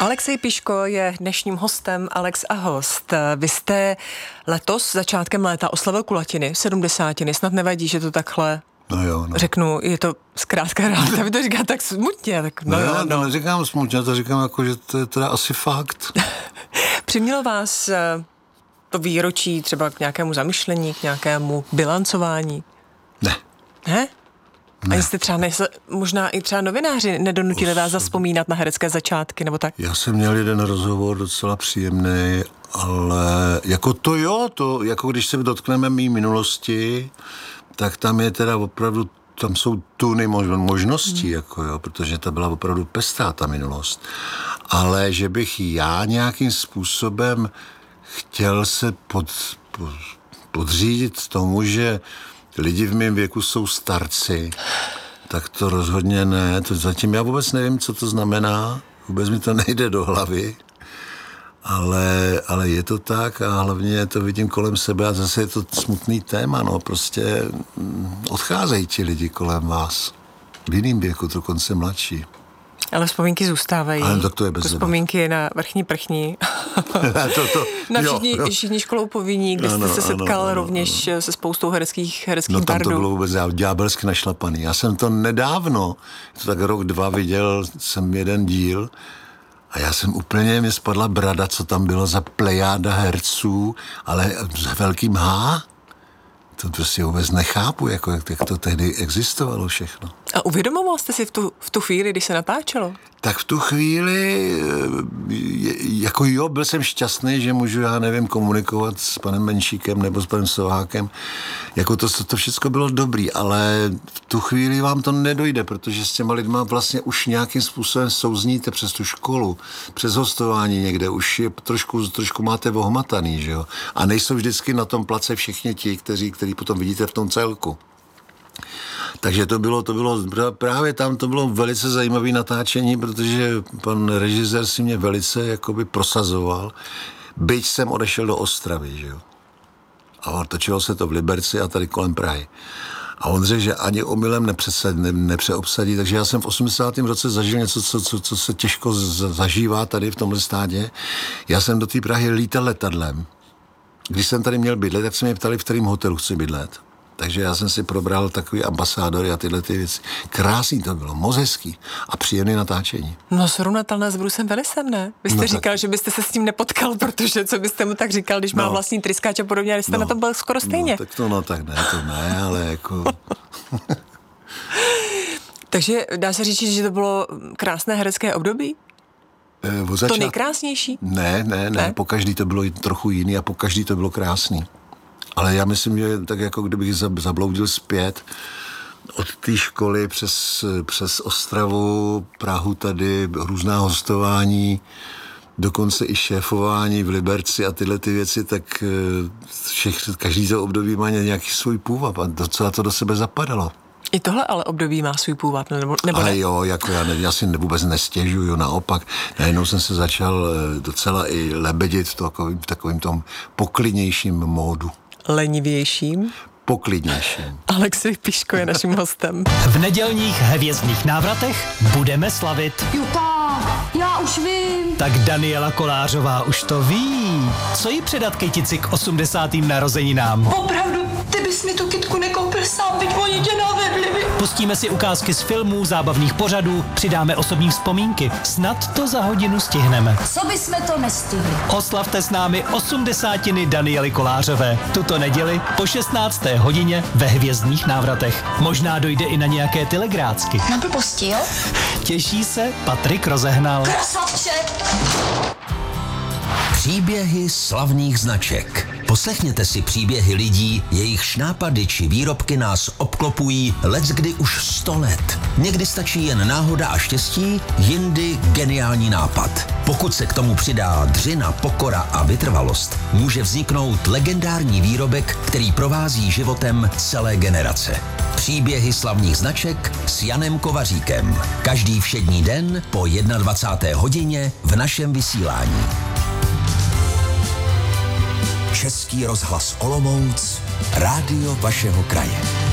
Alexej Piško je dnešním hostem. Alex a host. Vy jste letos začátkem léta oslavil kulatiny, 70. Snad nevadí, že to takhle řeknu, je to zkrátka realita. Vy to říkáte tak smutně. Tak Já to neříkám smutně, to říkám jako, že to je teda asi fakt. Přimělo vás to výročí třeba k nějakému zamyšlení, k nějakému bilancování? Ne. Ne? A jste třeba možná i třeba novináři nedonutili vás zavzpomínat na herecké začátky, nebo tak? Já jsem měl jeden rozhovor docela příjemný, ale jako to jako když se dotkneme mý minulosti, tak tam je teda opravdu, tam jsou tuny možností, jako jo, protože ta byla opravdu pestrá ta minulost. Ale že bych já nějakým způsobem chtěl se podřídit tomu, že lidi v mém věku jsou starci, tak to rozhodně ne. To zatím já vůbec nevím, co to znamená. Vůbec mi to nejde do hlavy. Ale je to tak a hlavně to vidím kolem sebe a zase je to smutný téma. No. Prostě odcházejí ti lidi kolem vás. V jiným věku, dokonce mladší. Ale vzpomínky zůstávají. Ale tak to je bez vzpomínky na Vrchní prchní. Na všichni školou povinní, kde jste se setkal rovněž se spoustou hereckých tam pardů. To bylo vůbec ďábelsky našlapaný. Já jsem to nedávno, to tak rok, 2 viděl jsem jeden díl a já jsem úplně, mě spadla brada, co tam bylo za plejáda herců, ale s velkým H. To prostě vůbec nechápu, jak to tehdy existovalo všechno. A uvědomoval jste si v tu chvíli, když se natáčelo? Tak v tu chvíli, jako byl jsem šťastný, že můžu, já nevím, komunikovat s panem Menšíkem nebo s panem Sovákem. Jako to všechno bylo dobrý, ale v tu chvíli vám to nedojde, protože s těma lidma vlastně už nějakým způsobem souzníte přes tu školu, přes hostování někde, už je trošku máte ohmataný, že jo? A nejsou vždycky na tom place všichni ti, který potom vidíte v tom celku. Takže to bylo právě tam to bylo velice zajímavé natáčení, protože pan režisér si mě velice jakoby prosazoval, byť jsem odešel do Ostravy, že jo. A točilo se to v Liberci a tady kolem Prahy. A on řekl, že ani omylem nepřeobsadí, takže já jsem v 80. roce zažil něco, co se těžko zažívá tady v tomhle státě. Já jsem do té Prahy lítal letadlem. Když jsem tady měl bydlet, tak se mě ptali, v kterém hotelu chci bydlet. Takže já jsem si probral takový ambasádory a tyhle ty věci. Krásný to bylo, moc hezký a příjemný natáčení. No srovnatelné s Brucem Willisem, ne? Vy jste říkal, že byste se s tím nepotkal, protože co byste mu tak říkal, když má vlastní tryskáč a podobně, ale jste na tom byl skoro stejně. Tak ne, ale jako... Takže dá se říct, že to bylo krásné herecké období? To nejkrásnější? Ne, po každý to bylo trochu jiný a po každý to bylo krásný. Ale já myslím, že tak jako kdybych zabloudil zpět od té školy přes Ostravu, Prahu tady, různá hostování, dokonce i šéfování v Liberci a tyhle ty věci, tak každý to období má nějaký svůj půvab a docela to do sebe zapadalo. I tohle ale období má svůj půvab, nebo ale ne? Jo, jako já si vůbec nestěžuju, naopak. Najednou jsem se začal docela i lebedit v takovým tom poklidnějším módu. Lenivějším? Poklidnějším. Alexej Piško je naším hostem. V nedělních hvězdných návratech budeme slavit. Jupa, já už vím. Tak Daniela Kolářová už to ví. Co jí předat kytici k 80. narozeninám? Opravdu, ty bys mi tu kytku nekoupil sám, byť oni tě navedli. Pustíme si ukázky z filmů, zábavných pořadů, přidáme osobní vzpomínky. Snad to za hodinu stihneme. Co bysme to nestihli? Oslavte s námi 80. Daniely Kolářové. Tuto neděli po 16. hodině ve hvězdných návratech. Možná dojde i na nějaké telegrácky. Na blbosti, jo? Těší se Patrik Rozehnal. Krasavče! Příběhy slavných značek. Poslechněte si příběhy lidí, jejichž nápady či výrobky nás obklopují leckdy už 100 let. Někdy stačí jen náhoda a štěstí, jindy geniální nápad. Pokud se k tomu přidá dřina, pokora a vytrvalost, může vzniknout legendární výrobek, který provází životem celé generace. Příběhy slavných značek s Janem Kovaříkem. Každý všední den po 21. hodině v našem vysílání. Český rozhlas Olomouc, rádio vašeho kraje.